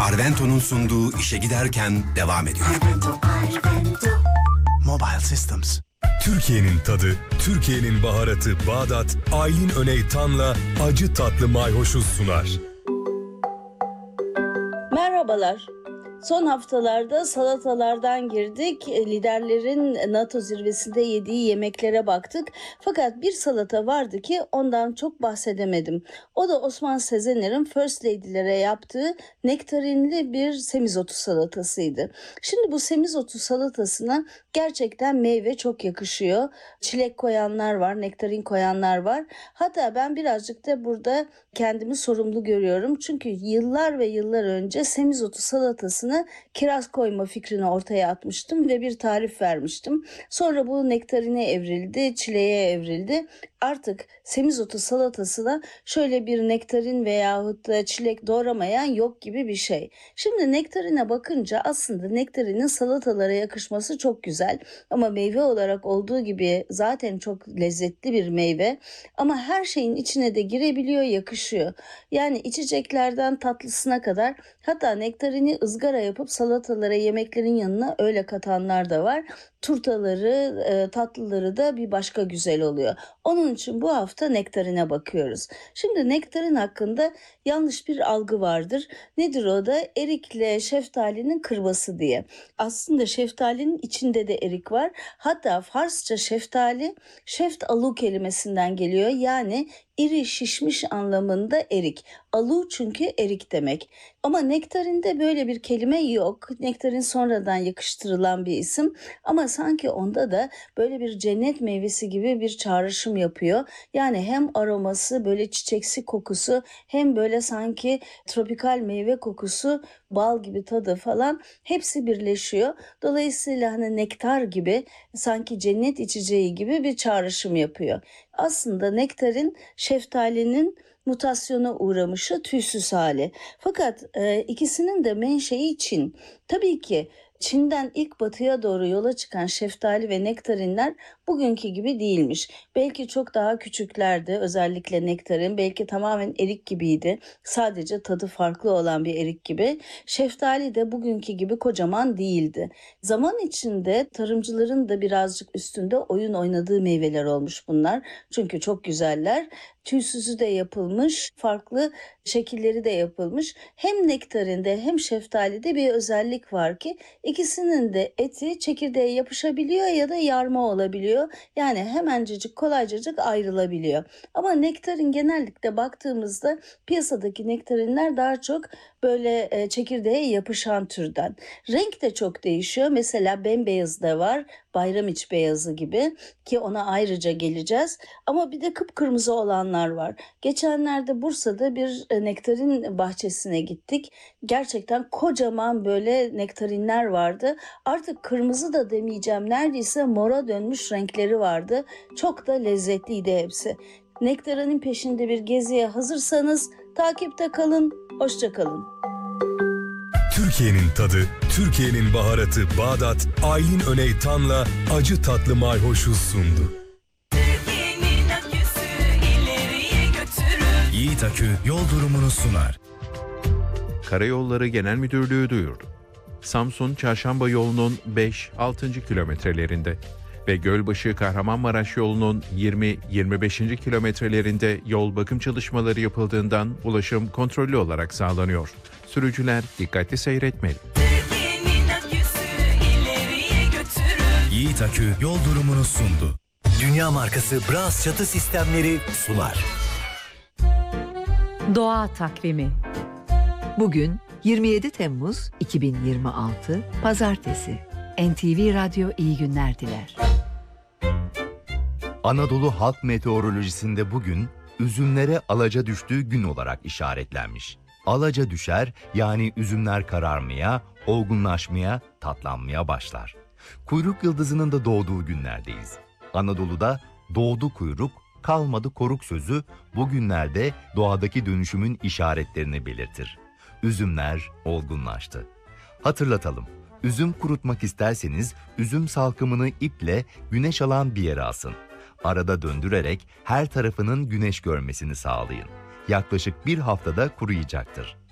Arvento'nun sunduğu İşe Giderken devam ediyor. Mobile Systems. Türkiye'nin tadı, Türkiye'nin baharatı Bağdat, Aylin Öneytan'la acı tatlı mayhoşu sunar. Merhabalar. Son haftalarda salatalardan girdik. Liderlerin NATO zirvesinde yediği yemeklere baktık. Fakat bir salata vardı ki ondan çok bahsedemedim. O da Osman Sezener'in First Lady'lere yaptığı nektarinli bir semizotu salatasıydı. Şimdi bu semizotu salatasına gerçekten meyve çok yakışıyor. Çilek koyanlar var, nektarin koyanlar var. Hatta ben birazcık da burada kendimi sorumlu görüyorum. Çünkü yıllar ve yıllar önce semizotu salatasına kiraz koyma fikrini ortaya atmıştım ve bir tarif vermiştim. Sonra bu nektarine evrildi, çileğe evrildi. Artık semizotu salatasına şöyle bir nektarin veyahut da çilek doğramayan yok gibi bir şey. Şimdi nektarine bakınca aslında nektarinin salatalara yakışması çok güzel. Ama meyve olarak olduğu gibi zaten çok lezzetli bir meyve. Ama her şeyin içine de girebiliyor, yakışıyor. Yani içeceklerden tatlısına kadar, hatta nektarini ızgara yapıp salatalara, yemeklerin yanına öyle katanlar da var. Turtaları, tatlıları da bir başka güzel oluyor. Onun için bu hafta nektarine bakıyoruz. Şimdi nektarin hakkında yanlış bir algı vardır. Nedir o da? Erikle şeftalinin kırması diye. Aslında şeftalinin içinde de erik var. Hatta Farsça şeftali, şeft alu kelimesinden geliyor. Yani iri şişmiş anlamında erik. Alu çünkü erik demek. Ama nektarinde böyle bir kelime yok. Nektarin sonradan yakıştırılan bir isim. Ama sanki onda da böyle bir cennet meyvesi gibi bir çağrışım yapıyor. Yani hem aroması, böyle çiçeksi kokusu, hem böyle sanki tropikal meyve kokusu, bal gibi tadı falan hepsi birleşiyor. Dolayısıyla hani nektar gibi, sanki cennet içeceği gibi bir çağrışım yapıyor. Aslında nektarin şeftalinin mutasyona uğramışı, tüysüz hali. Fakat ikisinin de menşei Çin. Tabii ki Çin'den ilk batıya doğru yola çıkan şeftali ve nektarinler bugünkü gibi değilmiş. Belki çok daha küçüklerdi, özellikle nektarin. Belki tamamen erik gibiydi. Sadece tadı farklı olan bir erik gibi. Şeftali de bugünkü gibi kocaman değildi. Zaman içinde tarımcıların da birazcık üstünde oyun oynadığı meyveler olmuş bunlar. Çünkü çok güzeller. Tüysüzü de yapılmış, farklı şekilleri de yapılmış. Hem nektarinde hem şeftalide bir özellik var ki ikisinin de eti çekirdeğe yapışabiliyor ya da yarma olabiliyor. Yani hemencecik, kolaycacık ayrılabiliyor. Ama nektarin genellikle baktığımızda piyasadaki nektarinler daha çok böyle çekirdeğe yapışan türden. Renk de çok değişiyor. Mesela bembeyaz da var, bayramiç beyazı gibi, ki ona ayrıca geleceğiz. Ama bir de kıpkırmızı olanlar var. Geçenlerde Bursa'da bir nektarin bahçesine gittik. Gerçekten kocaman böyle nektarinler vardı. Artık kırmızı da demeyeceğim, neredeyse mora dönmüş renkleri vardı. Çok da lezzetliydi hepsi. Nektarinin peşinde bir geziye hazırsanız takipte kalın. Hoşça kalın. Türkiye'nin tadı, Türkiye'nin baharatı Bağdat, Aylin Öneytan'la acı tatlı mayhoşu sundu. Türkiye'nin aküsü ileriye götürür. Yiğit Akü yol durumunu sunar. Karayolları Genel Müdürlüğü duyurdu. Samsun Çarşamba yolunun 5-6. kilometrelerinde ve Gölbaşı-Kahramanmaraş yolunun 20-25. kilometrelerinde yol bakım çalışmaları yapıldığından ulaşım kontrollü olarak sağlanıyor. Sürücüler dikkatli seyretmeli. Türkiye'nin aküsü ileriye götürür. Yiğit Akü yol durumunu sundu. Dünya markası Bras çatı sistemleri sunar. Doğa takvimi. Bugün 27 Temmuz 2026 Pazartesi. NTV Radyo iyi günler diler. Anadolu Halk Meteorolojisi'nde bugün üzümlere alaca düştüğü gün olarak işaretlenmiş. Alaca düşer, yani üzümler kararmaya, olgunlaşmaya, tatlanmaya başlar. Kuyruk yıldızının da doğduğu günlerdeyiz. Anadolu'da doğdu kuyruk, kalmadı koruk sözü bugünlerde doğadaki dönüşümün işaretlerini belirtir. Üzümler olgunlaştı. Hatırlatalım. Üzüm kurutmak isterseniz üzüm salkımını iple güneş alan bir yere asın. Arada döndürerek her tarafının güneş görmesini sağlayın. Yaklaşık bir haftada kuruyacaktır.